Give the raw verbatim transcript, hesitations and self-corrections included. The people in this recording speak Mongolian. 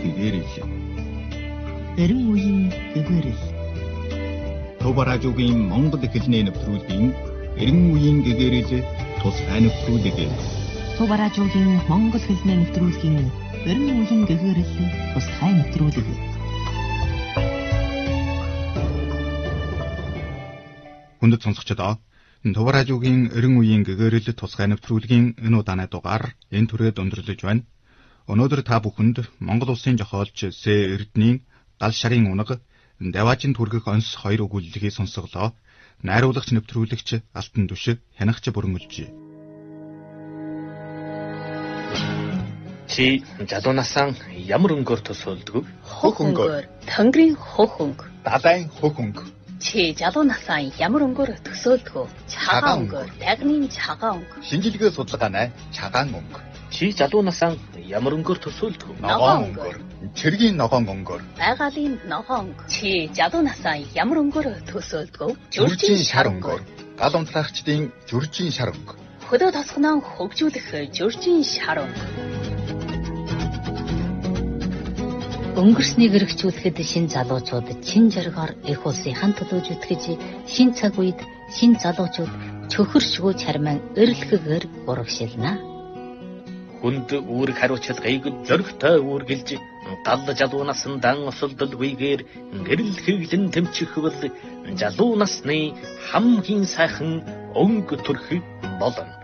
гэгэрэл. Эрен үеийн гэгэрэл. Товаражуугийн Монгол хэлний нэвтрүүлгийн эрен үеийн гэгэрэл тусгай нэвтрүүлэг. Товаражуугийн Монгол хэлний нэвтрүүлгийн эрен үеийн гэгэрэл тусгай нэвтрүүлэг. Хүндэт сонсогчдоо Товаражуугийн эрен үеийн гэгэрэл тусгай нэвтрүүлгийн энэ удааны дугаар энэ түрээд өндөрлөж байна. Өнөөдөр та бүхэнд Монгол улсын зохиолч Сэ Эрдэнийн Гал шарын унаг Даваажин түргэх онс хоёр өгүүлэлгийг сонсголоо. Найруулагч нэвтрүүлэгч Алтан Түш хянагч бүрэн үлжээ. Чи жалуунасаа ямар өнгөөр төсөөлдөг? Хөх өнгөөр. Тонгрын хөх өнгө. Далайн хөх өнгө. Чи жалуунасаа ямар өнгөөр төсөөлдөг? Цагаан өнгөөр. Тагнын цагаан өнгө. Шинжилгээ судалгаанай цагаан өнгө. Чи жалуунасаа ямар өнгөөр төсөөлдөг? Ногоон өнгөөр. Цэргийн ногоон өнгөөр. Байгалийн ногоон өнгө. Чи жалуунасаа ямар өнгөөр төсөөлдөг? Зүржийн шар өнгөөр. Гал унтраагчдын зүржийн шар өнгө. Хөдөө тосгоноо хөгжүүлэх зүржийн шар өнгө. Өнгөрснийг эргчүүлэхэд шин залуучууд чин жаргаар их улсынхан төлөө зүтгэж шин цаг үед шин залуучууд чөхөршгөө чарман эрэлхэгээр урагшилна. Хүнд үүрэг хариуцлагыг зөрөгтэй үргэлж гал жалуунаас дан осолдолгүйгээр гэрэл хэглэн тэмчихвэл жалуу насны хамгийн сайхан өнгө төрх болно.